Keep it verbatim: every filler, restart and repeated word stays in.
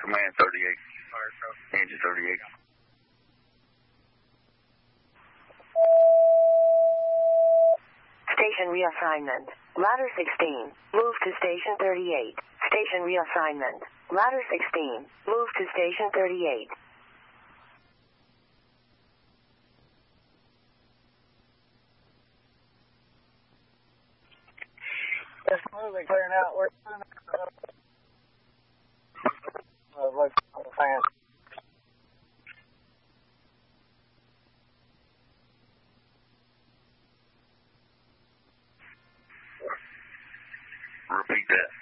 Command thirty-eight. Engine thirty-eight. Station reassignment. Ladder sixteen. Move to station thirty-eight. Station reassignment. Ladder sixteen. Move to station thirty-eight. It's smoothly clearing out. We're uh, like on the fan. Repeat that.